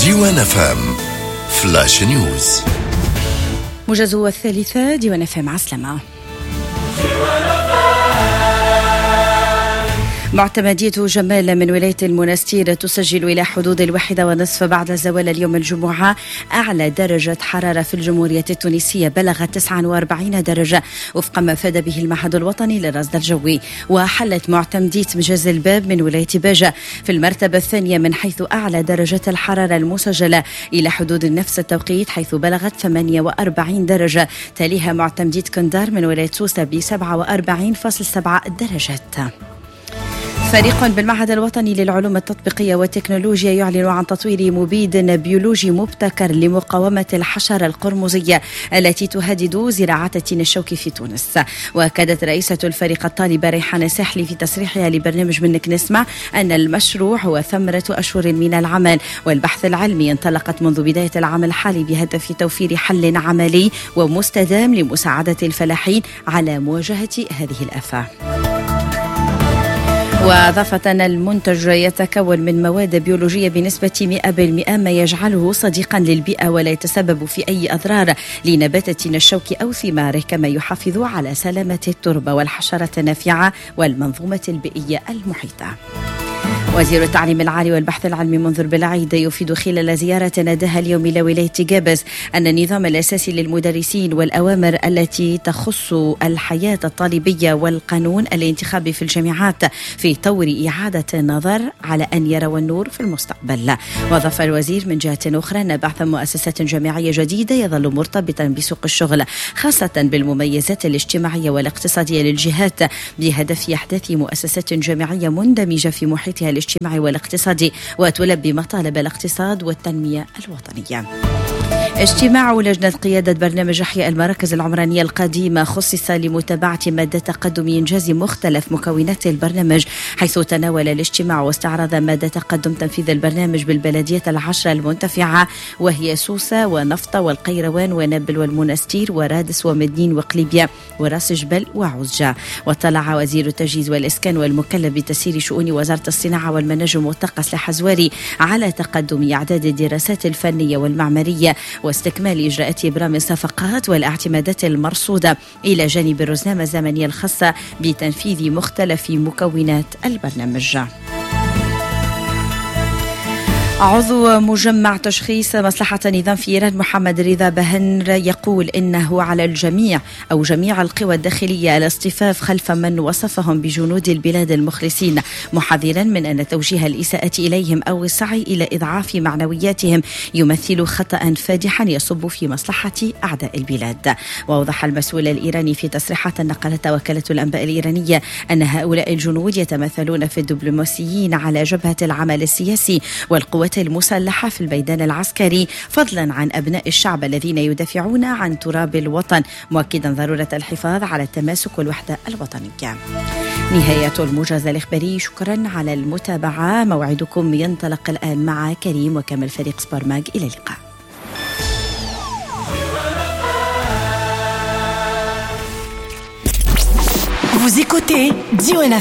ديوان FM فلاش نيوز. موجز الثالثة ديوان FM عسلامة. معتمدية جمال من ولاية المنستير تسجل إلى حدود 1:30 بعد زوال اليوم الجمعة أعلى درجة حرارة في الجمهورية التونسية، بلغت 49 درجة وفق ما أفاد به المعهد الوطني للرصد الجوي. وحلت معتمدية مجاز الباب من ولاية باجة في المرتبة الثانية من حيث أعلى درجة الحرارة المسجلة إلى حدود نفس التوقيت، حيث بلغت 48 درجة. تليها معتمدية كندار من ولاية سوسة ب 47.7 درجات. فريق بالمعهد الوطني للعلوم التطبيقية والتكنولوجيا يعلن عن تطوير مبيد بيولوجي مبتكر لمقاومة الحشرة القرمزية التي تهدد زراعة التين الشوكي في تونس. وأكدت رئيسة الفريق الطالبة ريحانة ساحلي في تصريحها لبرنامج منك نسمع أن المشروع هو ثمرة أشهر من العمل والبحث العلمي انطلقت منذ بداية العام الحالي بهدف توفير حل عملي ومستدام لمساعدة الفلاحين على مواجهة هذه الآفة. وأضافت أن المنتج يتكون من مواد بيولوجية بنسبة 100%، ما يجعله صديقا للبيئة ولا يتسبب في أي أضرار لنبات التين الشوكي أو ثماره، كما يحافظ على سلامة التربة والحشرات النافعة والمنظومة البيئية المحيطة. وزير التعليم العالي والبحث العلمي منذر بالعيد يفيد خلال زيارة نداها اليوم إلى ولاية جابس أن النظام الأساسي للمدرسين والأوامر التي تخص الحياة الطالبية والقانون الانتخابي في الجامعات في طور إعادة النظر على أن يروا النور في المستقبل. وأضاف الوزير من جهة أخرى أن بعث مؤسسات جامعية جديدة يظل مرتبطا بسوق الشغل، خاصة بالمميزات الاجتماعية والاقتصادية للجهات، بهدف إحداث مؤسسات جامعية مندمجة في محيطها الاجتماعي والاقتصادي وتلبي مطالب الاقتصاد والتنمية الوطنية. اجتماع لجنة قيادة برنامج إحياء المراكز العمرانية القديمة خصص لمتابعة مدى تقدم إنجاز مختلف مكونات البرنامج، حيث تناول الاجتماع واستعرض مدى تقدم تنفيذ البرنامج بالبلديات ال10 المنتفعة، وهي سوسة ونفطة والقيروان ونابل والمنستير ورادس ومدين وقليبية وراس جبل وعوزجة. واطلع وزير التجهيز والإسكان والمكلف بتسيير شؤون وزارة الصناعة والمناجم والطاقة الحزواري على تقدم إعداد الدراسات الفنية والمعمارية واستكمال إجراءات إبرام الصفقات والاعتمادات المرصودة، إلى جانب الرزنامة الزمنية الخاصة بتنفيذ مختلف مكونات البرنامج. عضو مجمع تشخيص مصلحة النظام في إيران محمد رضا بهنر يقول إنه على الجميع أو جميع القوى الداخلية الاصطفاف خلف من وصفهم بجنود البلاد المخلصين، محذرا من أن توجيه الإساءة إليهم أو السعي إلى إضعاف معنوياتهم يمثل خطأ فادحا يصب في مصلحة أعداء البلاد. وأوضح المسؤول الإيراني في تصريحات نقلتها وكالة الأنباء الإيرانية أن هؤلاء الجنود يتمثلون في الدبلوماسيين على جبهة العمل السياسي والقوات المسلحة في الميدان العسكري، فضلا عن أبناء الشعب الذين يدافعون عن تراب الوطن، مؤكدا ضرورة الحفاظ على التماسك والوحدة الوطنية. نهاية الموجز الإخباري، شكرا على المتابعة. موعدكم ينطلق الآن مع كريم وكامل فريق سبور ماج. إلى اللقاء. Vous écoutez Diwan